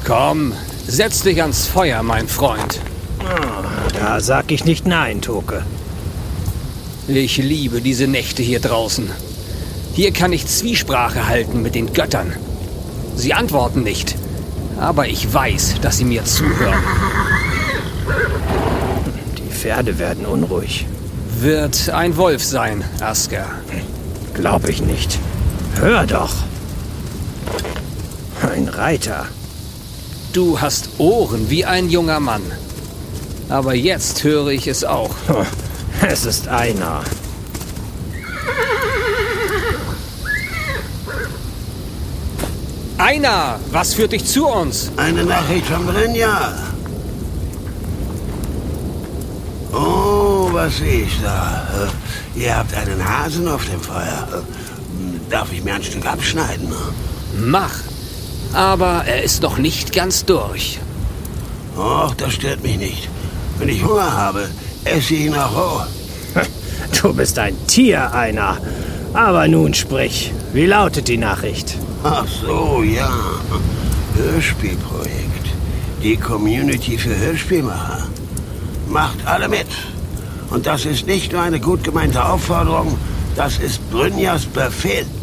Komm, setz dich ans Feuer, mein Freund. Da sag ich nicht nein, Toke. Ich liebe diese Nächte hier draußen. Hier kann ich Zwiesprache halten mit den Göttern. Sie antworten nicht, aber ich weiß, dass sie mir zuhören. Die Pferde werden unruhig. Wird ein Wolf sein, Asker. Glaub ich nicht. Hör doch. Ein Reiter. Du hast Ohren wie ein junger Mann. Aber jetzt höre ich es auch. Es ist einer. Einer! Was führt dich zu uns? Eine Nachricht von Brynja. Oh, was sehe ich da? Ihr habt einen Hasen auf dem Feuer. Darf ich mir ein Stück abschneiden? Mach. Aber er ist noch nicht ganz durch. Och, das stört mich nicht. Wenn ich Hunger habe, esse ich ihn auch roh. Du bist ein Tier, einer. Aber nun sprich. Wie lautet die Nachricht? Ach so, ja. Hörspielprojekt. Die Community für Hörspielmacher. Macht alle mit. Und das ist nicht nur eine gut gemeinte Aufforderung, das ist Brynjas Befehl.